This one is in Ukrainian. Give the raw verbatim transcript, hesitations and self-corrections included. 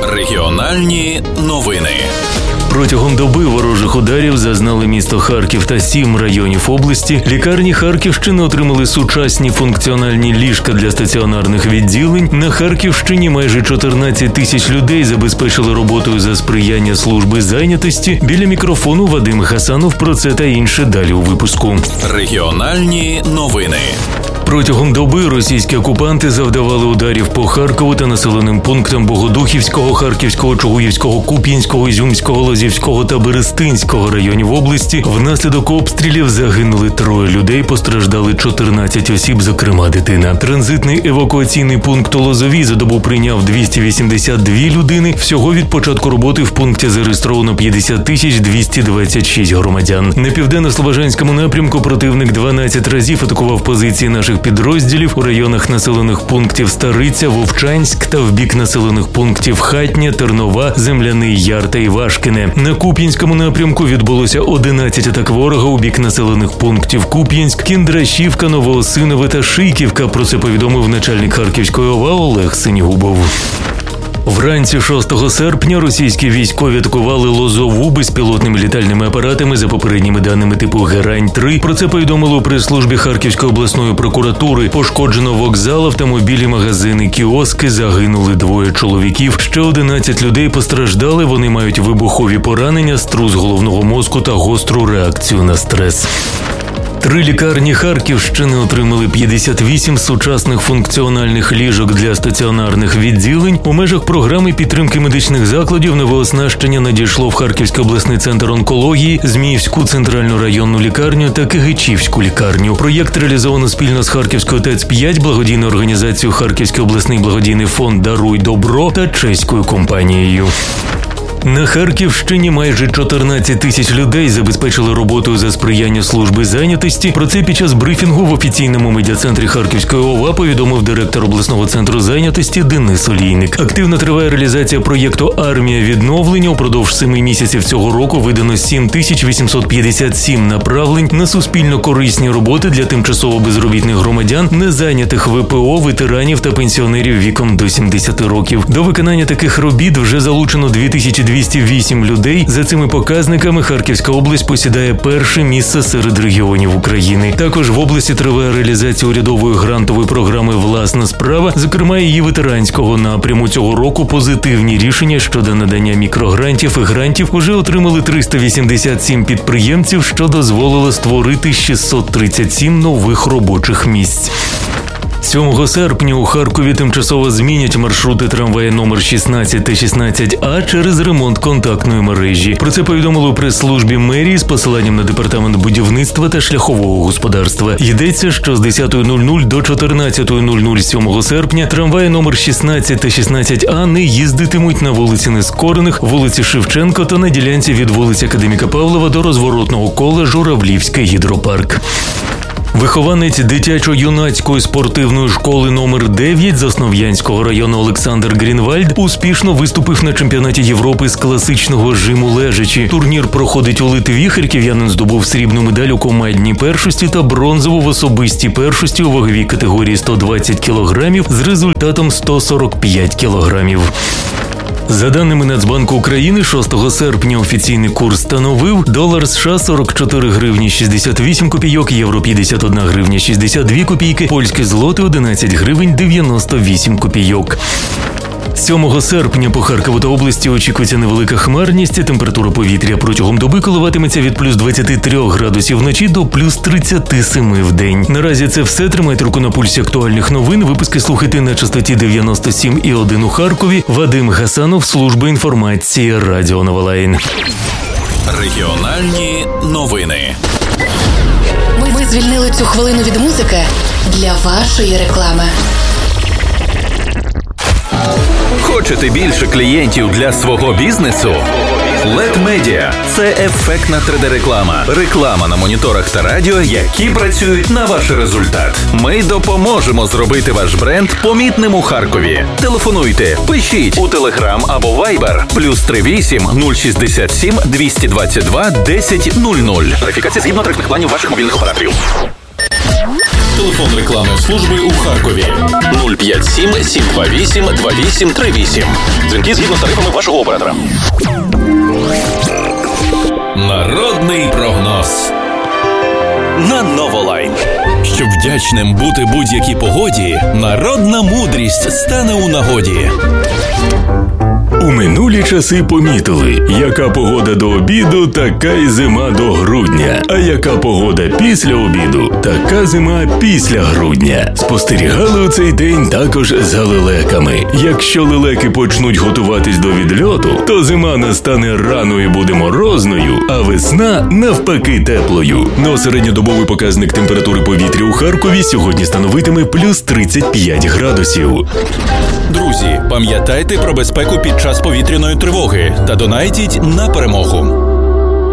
Регіональні новини. Протягом доби ворожих ударів зазнали місто Харків та сім районів області. Лікарні Харківщини отримали сучасні функціональні ліжка для стаціонарних відділень. На Харківщині майже чотирнадцять тисяч людей забезпечили роботою за сприяння служби зайнятості. Біля мікрофону Вадим Гасанов. Про це та інше далі у випуску. Регіональні новини. Протягом доби російські окупанти завдавали ударів по Харкову та населеним пунктам Богодухівського, Харківського, Чугуївського, Куп'янського, Ізюмського, Лозівського та Берестинського районів області. Внаслідок обстрілів загинули троє людей, постраждали чотирнадцять осіб, зокрема дитина. Транзитний евакуаційний пункт у Лозовій за добу прийняв двісті вісімдесят дві людини. Всього від початку роботи в пункті зареєстровано п'ятдесят тисяч двісті двадцять шість громадян. На південно-слобожанському напрямку противник дванадцять разів атакував позиції наших підрозділів у районах населених пунктів Стариця, Вовчанськ та в бік населених пунктів Хатня, Тернова, Земляний Яр та Івашкине. На Куп'янському напрямку відбулося одинадцять атак ворога у бік населених пунктів Куп'янськ, Кіндрашівка, Новоосинове та Шийківка. Про це повідомив начальник Харківської ОВА Олег Синігубов. Вранці шостого серпня російські військові атакували Лозову безпілотними літальними апаратами за попередніми даними типу Герань три. Про це повідомили у прес-службі Харківської обласної прокуратури. Пошкоджено вокзал, автомобілі, магазини, кіоски, загинули двоє чоловіків. Ще одинадцять людей постраждали, вони мають вибухові поранення, струс головного мозку та гостру реакцію на стрес. Три лікарні Харківщини отримали п'ятдесят вісім сучасних функціональних ліжок для стаціонарних відділень. У межах програми підтримки медичних закладів нове оснащення надійшло в Харківський обласний центр онкології, Зміївську центральну районну лікарню та Кигичівську лікарню. Проєкт реалізовано спільно з Харківською ТЕЦ п'ять, благодійною організацією Харківський обласний благодійний фонд «Даруй добро» та чеською компанією. На Харківщині майже чотирнадцять тисяч людей забезпечили роботою за сприяння служби зайнятості. Про це під час брифінгу в офіційному медіа-центрі Харківської ОВА повідомив директор обласного центру зайнятості Денис Олійник. Активно триває реалізація проєкту «Армія відновлення». Упродовж семи місяців цього року видано сім тисяч вісімсот п'ятдесят сім направлень на суспільно-корисні роботи для тимчасово безробітних громадян, незайнятих ВПО, ветеранів та пенсіонерів віком до сімдесят років. До виконання таких робіт вже залучено дві тисячі двісті вісім людей. За цими показниками Харківська область посідає перше місце серед регіонів України. Також в області триває реалізація урядової грантової програми «Власна справа», зокрема її ветеранського напряму. Цього року позитивні рішення щодо надання мікрогрантів і грантів уже отримали триста вісімдесят сім підприємців, що дозволило створити шістсот тридцять сім нових робочих місць. сьомого серпня у Харкові тимчасово змінять маршрути трамвая номер шістнадцять та шістнадцять А через ремонт контактної мережі. Про це повідомили у прес-службі мерії з посиланням на департамент будівництва та шляхового господарства. Йдеться, що з десятої нуль нуль до чотирнадцятої нуль нуль сьомого серпня трамваї номер шістнадцять та шістнадцять А не їздитимуть на вулиці Нескорених, вулиці Шевченко та на ділянці від вулиці Академіка Павлова до розворотного кола Журавлівський гідропарк. Вихованець дитячо-юнацької спортивної школи номер дев'ять Заснов'янського району Олександр Грінвальд успішно виступив на чемпіонаті Європи з класичного жиму лежачі. Турнір проходить у Литві. Харків'янин здобув срібну медаль у командній першості та бронзову в особистій першості у ваговій категорії сто двадцять кілограмів з результатом сто сорок п'ять кілограмів. За даними Нацбанку України, шостого серпня офіційний курс становив долар США сорок чотири гривні шістдесят вісім копійок, євро п'ятдесят одна гривня шістдесят дві копійки, польські злоти одинадцять гривень дев'яносто вісім копійок. сьомого серпня по Харкову та області очікується невелика хмарність. Температура повітря протягом доби коливатиметься від плюс двадцяти трьох градусів вночі до плюс тридцяти семи в день. Наразі це все. Тримайте руку на пульсі актуальних новин. Випуски слухайте на частоті дев'яносто сім і один у Харкові. Вадим Гасанов, служба інформації, Радіо Новолайн. Регіональні новини. Ми, ми звільнили цю хвилину від музики для вашої реклами. Хочете більше клієнтів для свого бізнесу? лед Media – це ефектна три де-реклама. Реклама на моніторах та радіо, які працюють на ваш результат. Ми допоможемо зробити ваш бренд помітним у Харкові. Телефонуйте, пишіть у Telegram або Viber плюс три вісім нуль шістдесят сім двісті двадцять два десять нуль нуль. Верифікація згідно тарифних планів ваших мобільних операторів. Телефон рекламної служби у Харкові нуль п'ять сім сім два вісім два вісім три вісім. Дзвінки згідно з тарифами вашого оператора. Народний прогноз на Новолайн. Щоб вдячним бути будь-якій погоді, народна мудрість стане у нагоді. У минулі часи помітили, яка погода до обіду, така й зима до грудня. А яка погода після обіду, така зима після грудня. Спостерігали у цей день також за лелеками. Якщо лелеки почнуть готуватись до відльоту, то зима настане рано і буде морозною, а весна навпаки теплою. Но середньодобовий показник температури повітря у Харкові сьогодні становитиме плюс тридцять п'ять градусів. Друзі, пам'ятайте про безпеку під час повітряної тривоги та донайтіть на перемогу.